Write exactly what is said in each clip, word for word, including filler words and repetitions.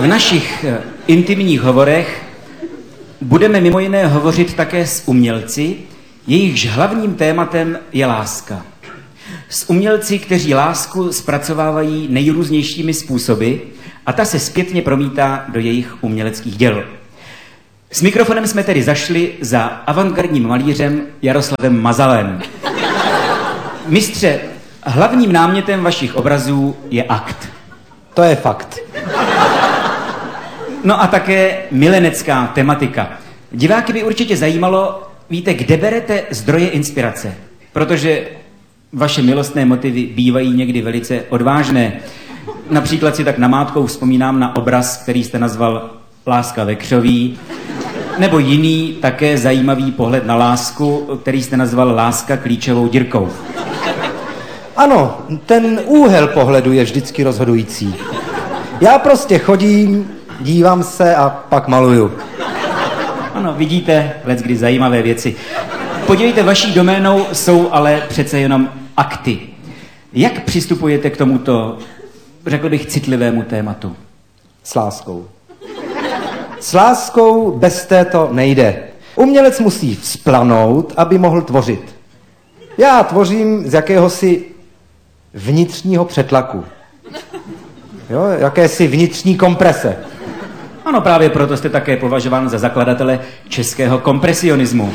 V našich intimních hovorech budeme mimo jiné hovořit také s umělci, jejichž hlavním tématem je láska. S umělci, kteří lásku zpracovávají nejrůznějšími způsoby a ta se zpětně promítá do jejich uměleckých děl. S mikrofonem jsme tedy zašli za avantgardním malířem Jaroslavem Mazalem. Mistře, hlavním námětem vašich obrazů je akt. To je fakt. No a také milenecká tematika. Diváky by určitě zajímalo, víte, kde berete zdroje inspirace, protože vaše milostné motivy bývají někdy velice odvážné. Například si tak namátkou vzpomínám na obraz, který jste nazval Láska ve křoví, nebo jiný také zajímavý pohled na lásku, který jste nazval Láska klíčovou dírkou. Ano, ten úhel pohledu je vždycky rozhodující. Já prostě chodím, dívám se a pak maluju. Ano, vidíte, leckdy zajímavé věci. Podívejte, vaší doménou jsou ale přece jenom akty. Jak přistupujete k tomuto, řekl bych, citlivému tématu? S láskou. S láskou bez této nejde. Umělec musí vzplanout, aby mohl tvořit. Já tvořím z jakéhosi vnitřního přetlaku. Jo, jakési vnitřní komprese. Ano, právě proto jste také považován za zakladatele českého kompresionismu.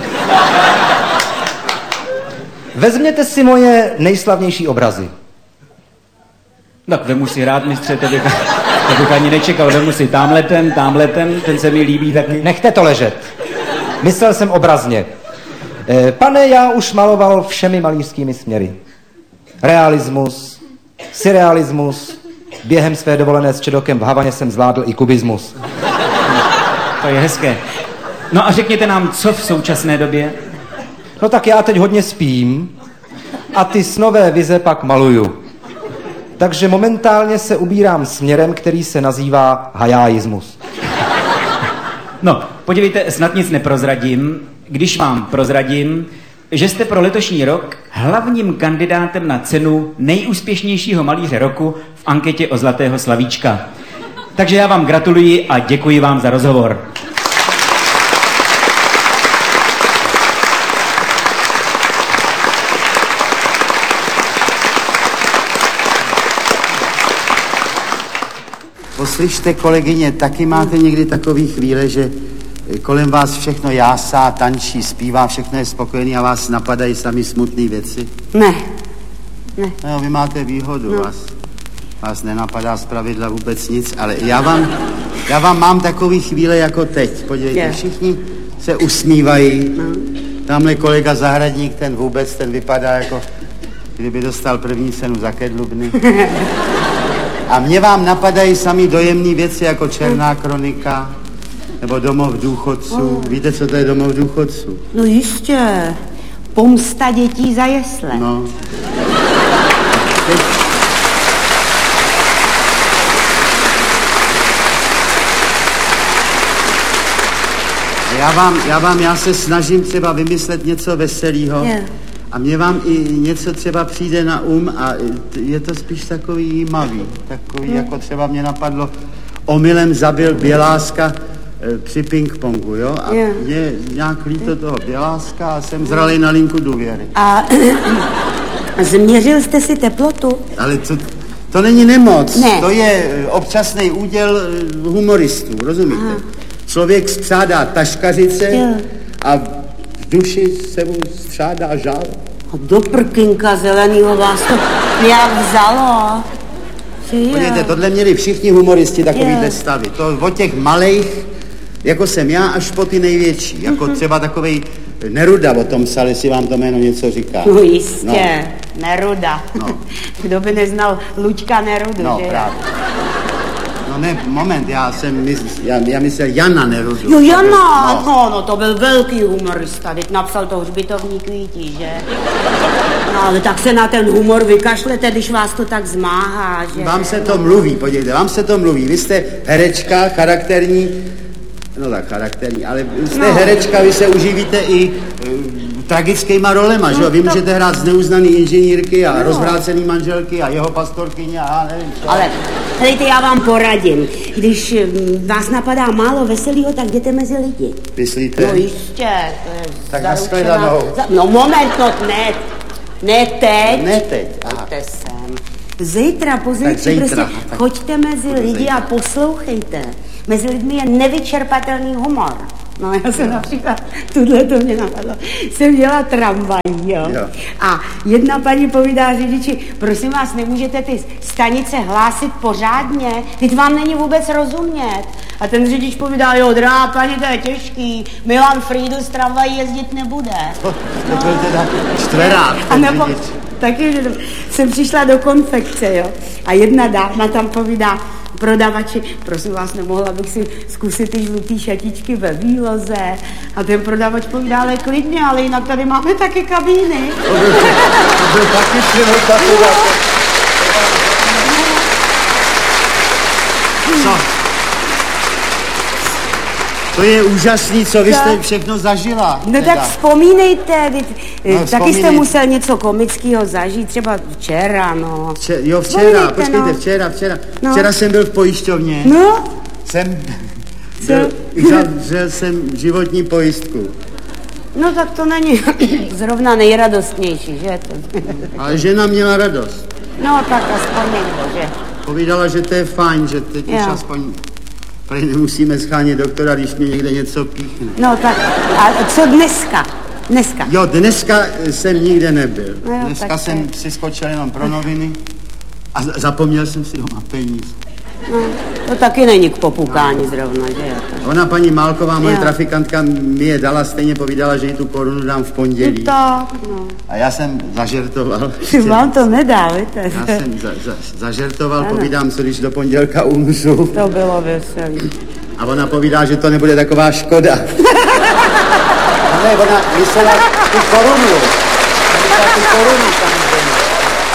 Vezměte si moje nejslavnější obrazy. Tak vemu si rád, mistře, to bych, to bych ani nečekal. Vemu si támhle ten, támhle ten, ten se mi líbí taky. Nechte to ležet. Myslel jsem obrazně. E, pane, já už maloval všemi malířskými směry. Realismus, surrealismus, během své dovolené s Čedokem v Havaně jsem zvládl i kubismus. To je hezké. No a řekněte nám, co v současné době? No tak já teď hodně spím a ty snové vize pak maluju. Takže momentálně se ubírám směrem, který se nazývá hajáismus. No, podívejte, snad nic neprozradím, když vám prozradím, že jste pro letošní rok hlavním kandidátem na cenu nejúspěšnějšího malíře roku v anketě o Zlatého slavíčka. Takže já vám gratuluji a děkuji vám za rozhovor. Poslyšte, kolegyně, taky máte někdy takový chvíle, že kolem vás všechno jásá, tančí, zpívá, všechno je spokojený a vás napadají sami smutné věci? Ne. Ne. No, vy máte výhodu, no. vás, vás nenapadá zpravidla vůbec nic, ale já vám, já vám mám takový chvíle jako teď. Podívejte, je. Všichni se usmívají. No. Tamhle kolega Zahradník, ten vůbec, ten vypadá jako, kdyby dostal první cenu za Kedlubny. A mě vám napadají sami dojemné věci jako Černá kronika, nebo Domov důchodců. Oh. Víte, co to je Domov důchodců? No jistě. Pomsta dětí za jesle. No. Teď... Já vám, já vám, já se snažím třeba vymyslet něco veselého. Yeah. A mně vám i něco třeba přijde na um a je to spíš takový jímavý. Takový, hmm. jako třeba mě napadlo, omylem zabil Běláska e, při ping-pongu, jo? A yeah. mě nějak líto toho Běláska a jsem zralý na linku důvěry. A změřil jste si teplotu? Ale to, to není nemoc. Ne. To je občasný úděl humoristů, rozumíte? Aha. Člověk střádá taškařice yeah. a v duši se mu střádá žal. Do prkynka zelenýho vás to jak vzalo. Podívejte, tohle měli všichni humoristi takovýhle stavy. To od těch malejch, jako jsem já, až po ty největší. Jako třeba takovej Neruda o tom psal, jestli vám to jméno něco říká. No jistě, no. Neruda. No. Kdo by neznal Luďka Nerudu, no, že? Právě. No ne, moment, já jsem mysl, já, já myslel Jana Nerudu. Jo, Jana, no. no, no, to byl velký humorista, teď napsal to Hřbitovní kvítí, že? No, ale tak se na ten humor vykašlete, když vás to tak zmáhá, že? Vám se to mluví, podívejte, vám se to mluví. Vy jste herečka, charakterní, no tak charakterní, ale jste no. herečka, vy se uživíte i uh, tragickýma rolema, no, že jo? Vy to... můžete hrát zneuznaný inženýrky a no. rozvrácený manželky a jeho pastorkyně a nevím co. Ale Helejte, já vám poradím. Když mm, vás napadá málo veselého, tak jděte mezi lidi. Myslíte? No jistě, to je Tak zaručená- nashledanou. Za... No moment, no ne, ne teď. Ne teď, aha. Pojďte sem. Zítra, pozítří, Tak zítra, prostě tak. choďte mezi lidi zítra. a poslouchejte. Mezi lidmi je nevyčerpatelný humor. No já jsem například, tuhle to mě napadlo, jsem dělala tramvaj, jo. Jo. A jedna paní povídá řidiči, prosím vás, nemůžete ty stanice hlásit pořádně, teď vám není vůbec rozumět. A ten řidič povídá, jo, drahá paní, to je těžký, Milan Frýdl z tramvají jezdit nebude. To byl teda čtverák. A ten nebo řidič. taky, že jsem přišla do konfekce, jo, a jedna dáma tam povídá prodavači, prosím vás, nemohla bych si zkusit ty žlutý šatičky ve výloze. A ten prodavač povídá, ale klidně, ale jinak tady máme taky kabíny. To byl, to byl taky přivod taková. Co? To je úžasný, co vy Co? jste všechno zažila. No teda. tak vzpomínejte, teď, No, taky vzpomínejte. jste musel něco komického zažít, třeba včera, no. Vče, jo, včera, Vzpomínejte, počkejte, no. včera, včera. No. Včera jsem byl v pojišťovně. No, Jsem byl, uzavřel jsem životní pojistku. no tak to není zrovna nejradostnější, že? Ale žena měla radost. No tak aspoň někdo, že? Povídala, že to je fajn, že teď už Jo. aspoň prej nemusíme schánět doktora, když mě někde něco píchne. No tak, a co dneska? Dneska. Jo, dneska jsem nikde nebyl. No jo, Dneska tak jsem to si skočil jenom pro noviny a z- zapomněl jsem si doma peníze. No, to taky není k popukání zrovna, že jo? Ona, paní Málková, moje Jo. trafikantka, mi je dala, stejně povídala, že jí tu korunu dám v pondělí. Tak, no. A já jsem zažertoval. Si vám to nedá, víte? Já jsem za, za, zažertoval, Ano. povídám, co když do pondělka umřu. To bylo veselý. A ona povídá, že to nebude taková škoda. A ne, ona myslela tu korunu. Myslela tu korunu, samozřejmě.